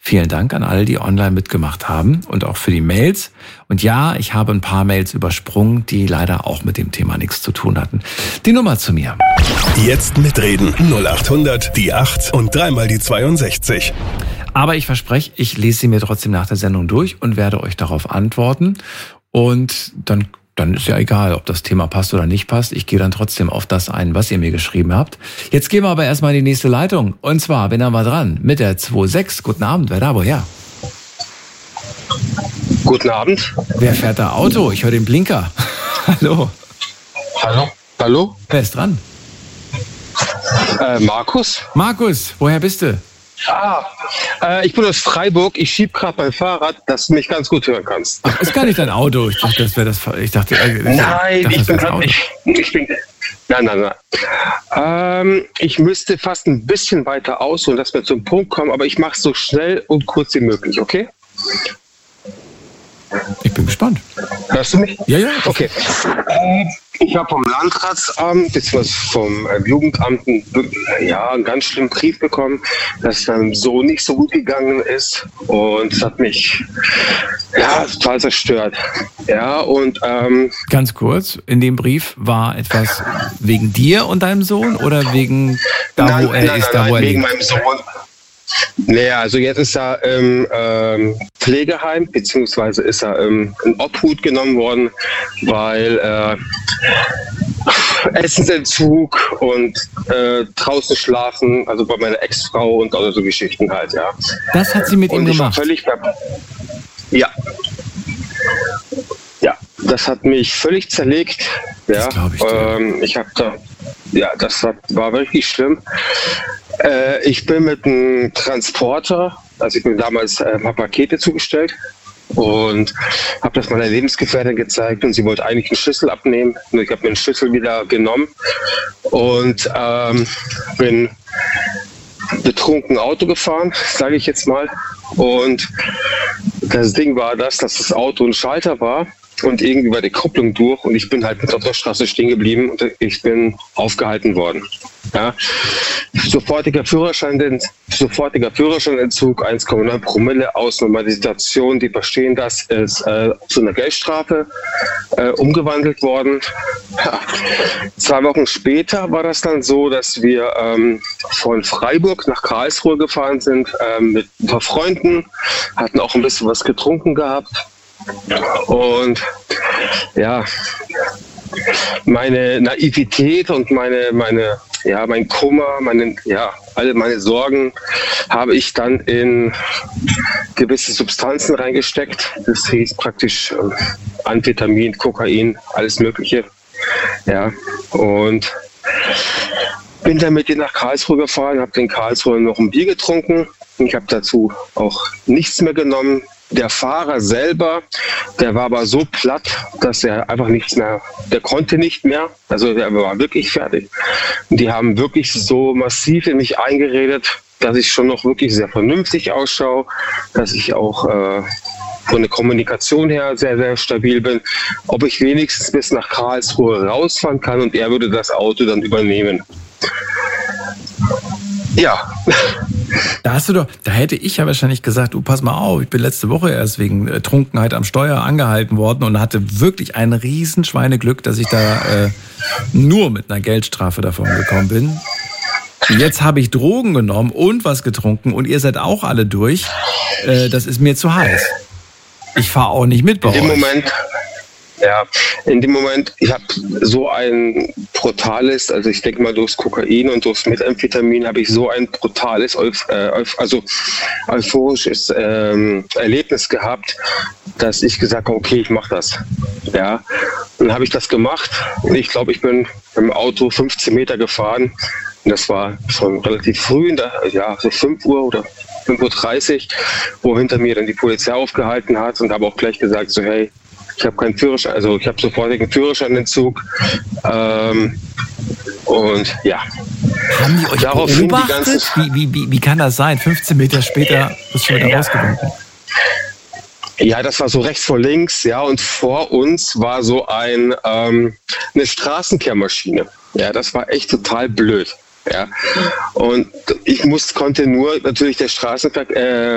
Vielen Dank an alle, die online mitgemacht haben und auch für die Mails. Und ja, ich habe ein paar Mails übersprungen, die leider auch mit dem Thema nichts zu tun hatten. Die Nummer zu mir. Jetzt mitreden. 0800 die 8 und dreimal die 62. Aber ich verspreche, ich lese sie mir trotzdem nach der Sendung durch und werde euch darauf antworten. Und dann ist ja egal, ob das Thema passt oder nicht passt. Ich gehe dann trotzdem auf das ein, was ihr mir geschrieben habt. Jetzt gehen wir aber erstmal in die nächste Leitung. Und zwar bin ich mal dran mit der 26. Guten Abend, wer da woher? Guten Abend. Wer fährt da Auto? Ich höre den Blinker. Hallo. Hallo? Wer ist dran? Markus. Markus, woher bist du? Ich bin aus Freiburg. Ich schieb gerade mein Fahrrad, dass du mich ganz gut hören kannst. Ach, ist gar nicht dein Auto. Ich dachte, das wäre das. Nein. Ich müsste fast ein bisschen weiter ausholen, dass wir zum Punkt kommen, aber ich mache es so schnell und kurz wie möglich, okay? Ich bin gespannt. Hörst du mich? Ja. Okay. Ich habe vom Landratsamt bzw. vom Jugendamt einen ganz schlimmen Brief bekommen, dass dann so nicht so gut gegangen ist. Und es hat mich total zerstört. Ja, und ganz kurz, in dem Brief war etwas wegen dir und deinem Sohn oder wegen wo er ist, wo er wegen lebt? meinem Sohn. Naja, also jetzt ist er im Pflegeheim, beziehungsweise ist er in Obhut genommen worden, weil Essensentzug und draußen schlafen, also bei meiner Ex-Frau und so Geschichten halt, ja. Das hat sie mit ihm gemacht? Ja, das hat mich völlig zerlegt. Das glaube ich dir. Das war wirklich schlimm. Ich bin mit einem Transporter, also ich bin damals habe Pakete zugestellt und habe das meiner Lebensgefährtin gezeigt und sie wollte eigentlich einen Schlüssel abnehmen. Und ich habe mir den Schlüssel wieder genommen und bin betrunken Auto gefahren, sage ich jetzt mal. Und das Ding war dass das Auto ein Schalter war. Und irgendwie war die Kupplung durch und ich bin halt mit auf der Straße stehen geblieben und ich bin aufgehalten worden. Ja. Sofortiger Führerscheinentzug, 1,9 Promille, Ausnahme der Situation, die verstehen das, ist zu einer Geldstrafe umgewandelt worden. Ja. 2 Wochen später war das dann so, dass wir von Freiburg nach Karlsruhe gefahren sind mit ein paar Freunden, hatten auch ein bisschen was getrunken gehabt. Und meine Naivität und mein Kummer, alle meine Sorgen habe ich dann in gewisse Substanzen reingesteckt. Das hieß praktisch Amphetamin, Kokain, alles Mögliche. Ja, und bin dann mit ihr nach Karlsruhe gefahren, habe in Karlsruhe noch ein Bier getrunken. Ich habe dazu auch nichts mehr genommen. Der Fahrer selber, der war aber so platt, dass er einfach nichts mehr, der konnte nicht mehr. Also der war wirklich fertig. Und die haben wirklich so massiv in mich eingeredet, dass ich schon noch wirklich sehr vernünftig ausschaue, dass ich auch von der Kommunikation her sehr, sehr stabil bin. Ob ich wenigstens bis nach Karlsruhe rausfahren kann und er würde das Auto dann übernehmen. Ja. Da hätte ich ja wahrscheinlich gesagt, du pass mal auf, ich bin letzte Woche erst wegen Trunkenheit am Steuer angehalten worden und hatte wirklich ein riesen Schweineglück, dass ich da nur mit einer Geldstrafe davon gekommen bin. Jetzt habe ich Drogen genommen und was getrunken und ihr seid auch alle durch. Das ist mir zu heiß. Ich fahre auch nicht mit bei euch. In dem Moment, ich habe so ein brutales, also ich denke mal durchs Kokain und durchs Methamphetamin habe ich so ein brutales, euphorisches Erlebnis gehabt, dass ich gesagt habe, okay, ich mache das. Ja, dann habe ich das gemacht und ich glaube, ich bin im Auto 15 Meter gefahren und das war schon relativ früh, so 5 Uhr oder 5:30 Uhr, wo hinter mir dann die Polizei aufgehalten hat und habe auch gleich gesagt, so hey, ich habe keinen Führerschein, also ich habe sofortigen Führerscheinentzug. Und ja. Haben die euch beobachtet? Wie kann das sein? 15 Meter später bist du wieder rausgewunken. Ja, das war so rechts vor links, ja, und vor uns war so eine Straßenkehrmaschine. Ja, das war echt total blöd. Ja. Und ich konnte nur natürlich der Straßenverkehr